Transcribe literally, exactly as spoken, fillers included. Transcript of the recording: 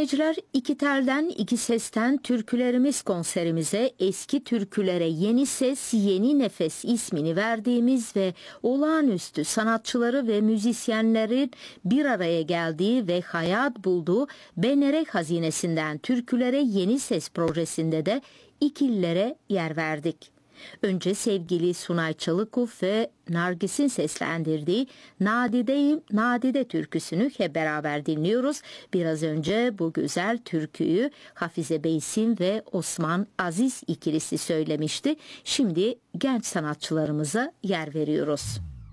dinleyiciler, iki telden iki sesten türkülerimiz konserimize eski türkülere yeni ses, yeni nefes ismini verdiğimiz ve olağanüstü sanatçıları ve müzisyenlerin bir araya geldiği ve hayat bulduğu Benerek Hazinesi'nden türkülere yeni ses projesinde de ikililere yer verdik. Önce sevgili Sunay Çalıkuf ve Nargis'in seslendirdiği Nadide'yim Nadide türküsünü hep beraber dinliyoruz. Biraz önce bu güzel türküyü Hafize Beysin ve Osman Aziz ikilisi söylemişti. Şimdi genç sanatçılarımıza yer veriyoruz.